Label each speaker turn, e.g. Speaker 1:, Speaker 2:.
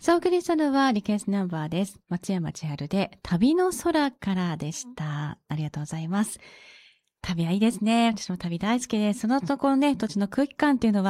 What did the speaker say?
Speaker 1: さあ、お送りしたのはリクエストナンバーです。松山千春で旅の空からでした。ありがとうございます。旅はいいですね。私も旅大好きです。そのところね、土地の空気感っていうのは